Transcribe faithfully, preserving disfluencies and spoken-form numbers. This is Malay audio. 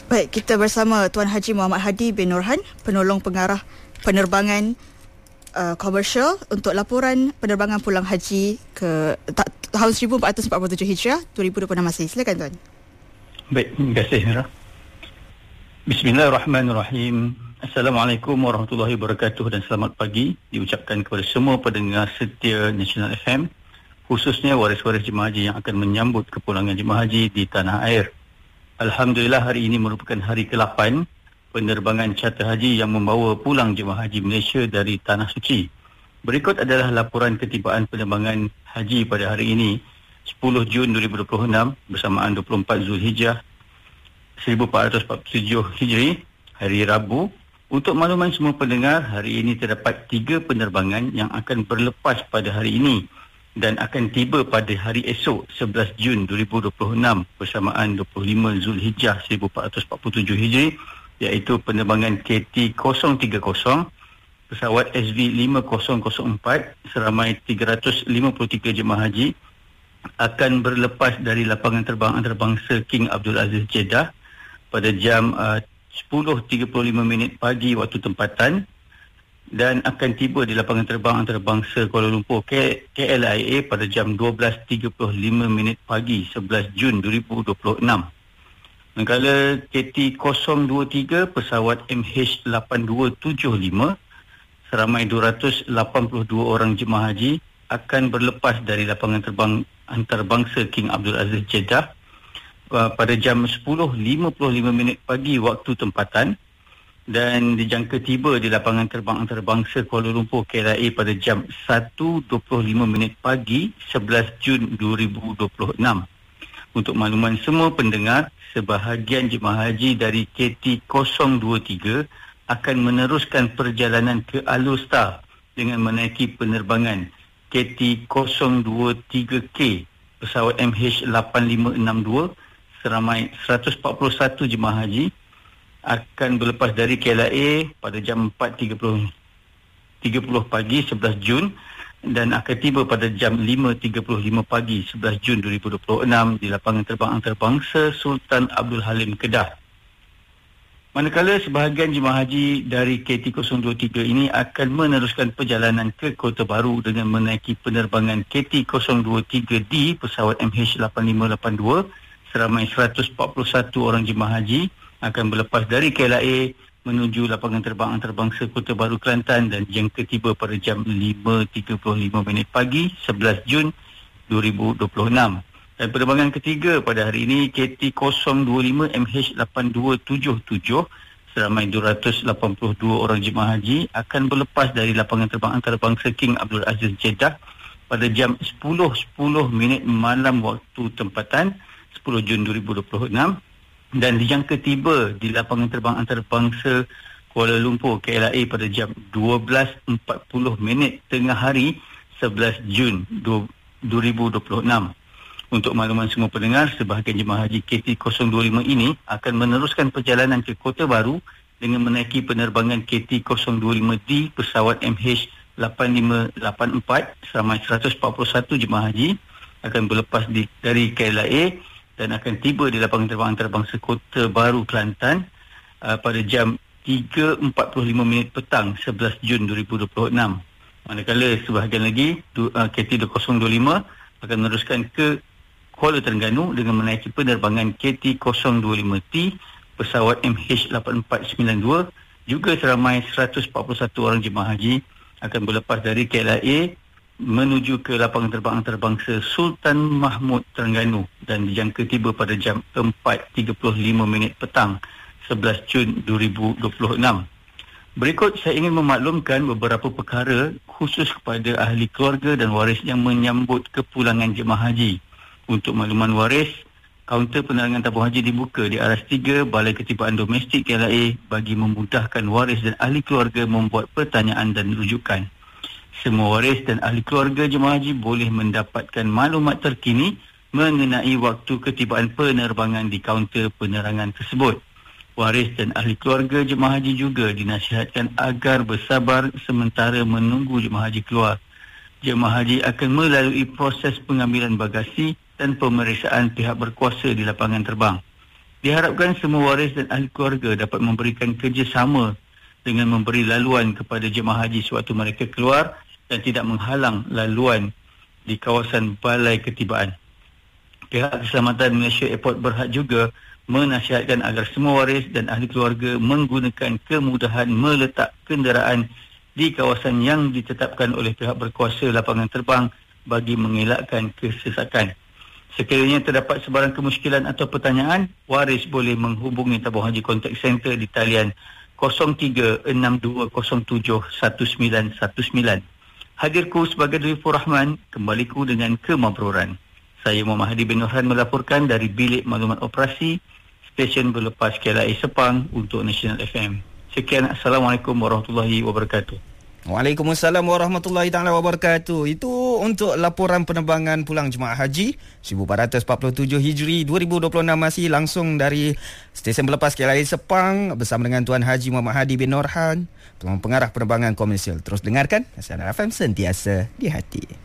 Baik, kita bersama Tuan Haji Muhammad Hadi bin Nurhan, penolong pengarah penerbangan uh, komersial untuk laporan penerbangan pulang haji ke ta, tahun seribu empat ratus empat puluh tujuh Hijrah dua ribu dua puluh enam Masihi. Silakan Tuan. Baik, terima kasih Mira. Bismillahirrahmanirrahim. Assalamualaikum warahmatullahi wabarakatuh dan selamat pagi diucapkan kepada semua pendengar setia Nasional F M, khususnya waris-waris jemaah haji yang akan menyambut kepulangan jemaah haji di tanah air. Alhamdulillah, hari ini merupakan hari ke lapan penerbangan charter haji yang membawa pulang jemaah haji Malaysia dari Tanah Suci. Berikut adalah laporan ketibaan penerbangan haji pada hari ini, sepuluh Jun dua ribu dua puluh enam bersamaan dua puluh empat Zulhijjah seribu empat ratus empat puluh tujuh Hijri, hari Rabu. Untuk makluman semua pendengar, hari ini terdapat tiga penerbangan yang akan berlepas pada hari ini dan akan tiba pada hari esok sebelas Jun dua ribu dua puluh enam bersamaan dua puluh lima Zulhijjah seribu empat ratus empat puluh tujuh Hijri, iaitu penerbangan K T kosong tiga kosong, pesawat S V lima kosong kosong empat seramai tiga ratus lima puluh tiga jemaah haji akan berlepas dari lapangan terbang antarabangsa King Abdul Aziz Jeddah pada jam uh, sepuluh tiga puluh lima minit pagi waktu tempatan dan akan tiba di lapangan terbang antarabangsa Kuala Lumpur K L I A pada jam dua belas tiga puluh lima minit pagi sebelas Jun dua ribu dua puluh enam. Manakala K T kosong dua tiga pesawat M H lapan dua tujuh lima seramai dua ratus lapan puluh dua orang jemaah haji akan berlepas dari lapangan terbang antarabangsa King Abdul Aziz Jeddah uh, pada jam sepuluh lima puluh lima minit pagi waktu tempatan dan dijangka tiba di lapangan terbang antarabangsa Kuala Lumpur K L I A pada jam satu dua puluh lima minit pagi sebelas Jun dua ribu dua puluh enam. Untuk makluman semua pendengar, sebahagian jemaah haji dari K T kosong dua tiga akan meneruskan perjalanan ke Alor-Star dengan menaiki penerbangan K T kosong dua tiga K pesawat M H lapan lima enam dua seramai seratus empat puluh satu jemaah haji akan berlepas dari K L I A pada jam empat tiga puluh pagi sebelas Jun dan akan tiba pada jam lima tiga puluh lima pagi sebelas Jun dua ribu dua puluh enam di lapangan terbang antarabangsa Sultan Abdul Halim Kedah. Manakala sebahagian jemaah haji dari K T kosong dua tiga ini akan meneruskan perjalanan ke Kota Baru dengan menaiki penerbangan K T kosong dua tiga D pesawat M H lapan lima lapan dua seramai seratus empat puluh satu orang jemaah haji akan berlepas dari K L I A menuju lapangan terbang antarabangsa Kota Baru Kelantan dan dijangka tiba pada jam lima tiga puluh lima minit pagi sebelas Jun dua ribu dua puluh enam. Dan penerbangan ketiga pada hari ini K T kosong dua lima M H lapan dua tujuh tujuh seramai dua ratus lapan puluh dua orang jemaah haji akan berlepas dari lapangan terbang antarabangsa King Abdul Aziz Jeddah pada jam sepuluh sepuluh minit malam waktu tempatan sepuluh Jun dua ribu dua puluh enam dan dijangka tiba di lapangan terbang antarabangsa Kuala Lumpur K L I A pada jam dua belas empat puluh minit tengah hari sebelas Jun dua ribu dua puluh enam. Untuk makluman semua pendengar, sebahagian jemaah haji K T kosong dua lima ini akan meneruskan perjalanan ke Kota Baru dengan menaiki penerbangan K T kosong dua lima D pesawat M H lapan lima lapan empat seramai seratus empat puluh satu jemaah haji akan berlepas di, dari K L I A dan akan tiba di lapangan terbang antarabangsa Kota Baru Kelantan uh, pada jam tiga empat puluh lima minit petang sebelas Jun dua ribu dua puluh enam. Manakala sebahagian lagi uh, K T kosong dua lima akan meneruskan ke Kuala Terengganu dengan menaiki penerbangan K T kosong dua lima T pesawat M H lapan empat sembilan dua juga seramai seratus empat puluh satu orang jemaah haji akan berlepas dari K L I A menuju ke lapangan terbang antarabangsa Sultan Mahmud Terengganu dan dijangka tiba pada jam empat tiga puluh lima minit petang sebelas Jun dua ribu dua puluh enam. Berikut saya ingin memaklumkan beberapa perkara khusus kepada ahli keluarga dan waris yang menyambut kepulangan jemaah haji. Untuk makluman waris, kaunter penerangan tabung haji dibuka di Aras tiga Balai Ketibaan Domestik K L I A bagi memudahkan waris dan ahli keluarga membuat pertanyaan dan rujukan. Semua waris dan ahli keluarga jemaah haji boleh mendapatkan maklumat terkini mengenai waktu ketibaan penerbangan di kaunter penerangan tersebut. Waris dan ahli keluarga jemaah haji juga dinasihatkan agar bersabar sementara menunggu jemaah haji keluar. Jemaah haji akan melalui proses pengambilan bagasi dan pemeriksaan pihak berkuasa di lapangan terbang. Diharapkan semua waris dan ahli keluarga dapat memberikan kerjasama dengan memberi laluan kepada jemaah haji sewaktu mereka keluar dan tidak menghalang laluan di kawasan balai ketibaan. Pihak Keselamatan Malaysia Airport berhak juga menasihatkan agar semua waris dan ahli keluarga menggunakan kemudahan meletak kenderaan di kawasan yang ditetapkan oleh pihak berkuasa lapangan terbang bagi mengelakkan kesesakan. Sekiranya terdapat sebarang kemusykilan atau pertanyaan, waris boleh menghubungi tabung haji Contact Center di talian kosong tiga enam dua kosong tujuh satu sembilan satu sembilan. Hadirku sebagai Dufur Rahman, kembaliku dengan kemabruran. Saya Muhammad Hadi bin Nurhan melaporkan dari Bilik Maklumat Operasi Stesen Berlepas K L I Sepang untuk National F M. Sekian, Assalamualaikum warahmatullahi wabarakatuh. Waalaikumsalam warahmatullahi taala wabarakatuh. Itu untuk laporan penerbangan pulang jemaah haji seribu empat ratus empat puluh tujuh Hijri dua ribu dua puluh enam, masih langsung dari Stesen Berlepas K L I Sepang bersama dengan Tuan Haji Muhammad Hadi bin Nurhan, Tuan Pengarah Penerbangan Komersial. Terus dengarkan Nasional F M, sentiasa di hati.